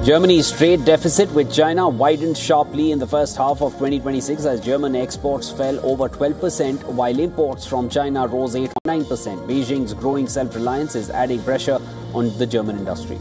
Germany's trade deficit with China widened sharply in the first half of 2026 as German exports fell over 12% while imports from China rose 8.9%. Beijing's growing self-reliance is adding pressure on the German industry.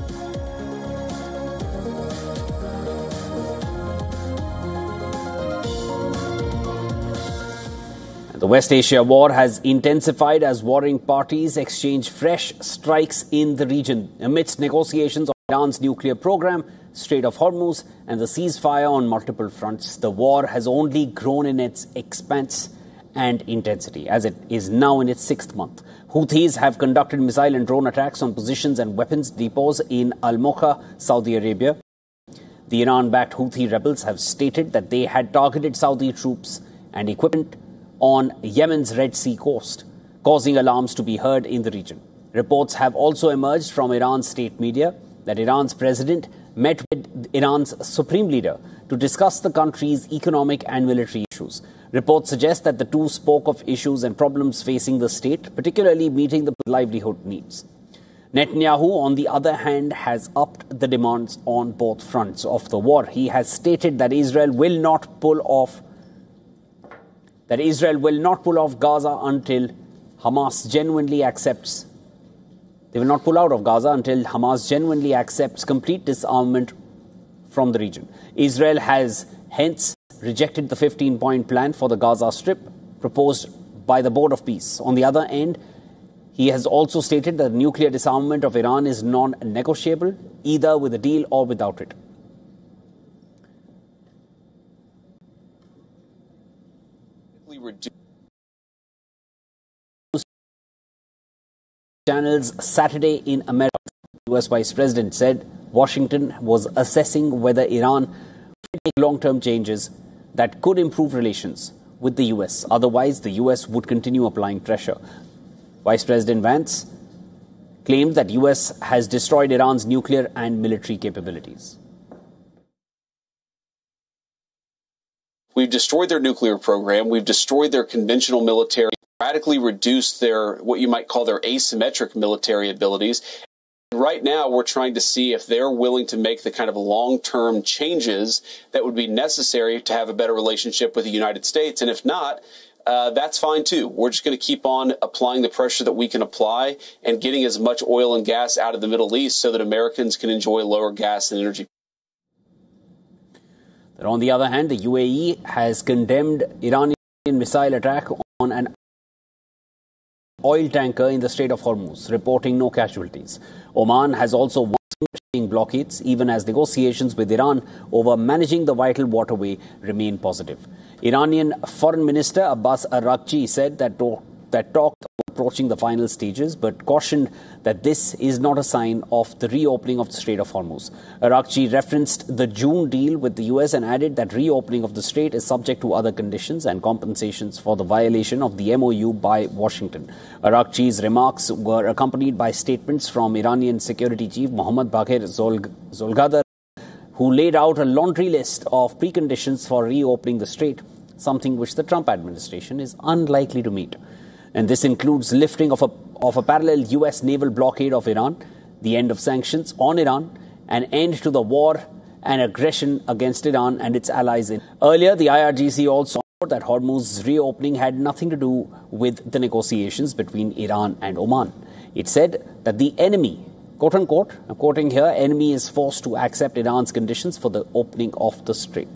The West Asia war has intensified as warring parties exchange fresh strikes in the region amidst negotiations on Iran's nuclear program, Strait of Hormuz, and the ceasefire on multiple fronts. The war has only grown in its expanse and intensity as it is now in its sixth month. Houthis have conducted missile and drone attacks on positions and weapons depots in Al-Mocha, Saudi Arabia. The Iran-backed Houthi rebels have stated that they had targeted Saudi troops and equipment on Yemen's Red Sea coast, causing alarms to be heard in the region. Reports have also emerged from Iran's state media that Iran's president met with Iran's supreme leader to discuss the country's economic and military issues. Reports suggest that the two spoke of issues and problems facing the state, particularly meeting the livelihood needs. Netanyahu, on the other hand, has upped the demands on both fronts of the war. He has stated that Israel will not pull off Gaza until Hamas genuinely accepts. They will not pull out of Gaza until Hamas genuinely accepts complete disarmament from the region. Israel has hence rejected the 15-point plan for the Gaza Strip proposed by the Board of Peace. On the other end, he has also stated that nuclear disarmament of Iran is non-negotiable, either with a deal or without it. Channels Saturday in America, the US Vice President said Washington was assessing whether Iran would make long-term changes that could improve relations with the US. Otherwise, the US would continue applying pressure. Vice President Vance claimed that US has destroyed Iran's nuclear and military capabilities. We've destroyed their nuclear program. We've destroyed their conventional military, radically reduced their, what you might call their asymmetric military abilities. Right now, we're trying to see if they're willing to make the kind of long-term changes that would be necessary to have a better relationship with the United States. And if not, that's fine too. We're just going to keep on applying the pressure that we can apply and getting as much oil and gas out of the Middle East so that Americans can enjoy lower gas and energy. But on the other hand, the UAE has condemned Iranian missile attack on an oil tanker in the Strait of Hormuz, reporting no casualties. Oman has also warned blockades, even as negotiations with Iran over managing the vital waterway remain positive. Iranian Foreign Minister Abbas Araghchi said that talks are approaching the final stages, but cautioned that this is not a sign of the reopening of the Strait of Hormuz. Araghchi referenced the June deal with the US and added that reopening of the strait is subject to other conditions and compensations for the violation of the MOU by Washington. Araghchi's remarks were accompanied by statements from Iranian Security Chief Mohammad Bagher Zolgadar, who laid out a laundry list of preconditions for reopening the strait, something which the Trump administration is unlikely to meet. And this includes lifting of a parallel US naval blockade of Iran, the end of sanctions on Iran, an end to the war and aggression against Iran and its allies. Earlier, the IRGC also said that Hormuz's reopening had nothing to do with the negotiations between Iran and Oman. It said that the enemy, quote-unquote, I'm quoting here, enemy is forced to accept Iran's conditions for the opening of the strait.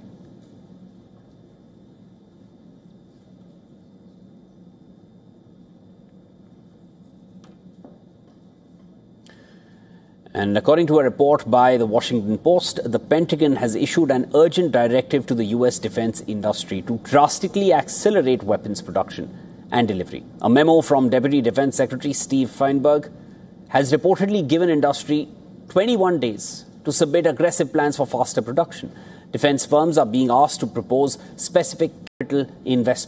And according to a report by the Washington Post, the Pentagon has issued an urgent directive to the U.S. defense industry to drastically accelerate weapons production and delivery. A memo from Deputy Defense Secretary Steve Feinberg has reportedly given industry 21 days to submit aggressive plans for faster production. Defense firms are being asked to propose specific capital investment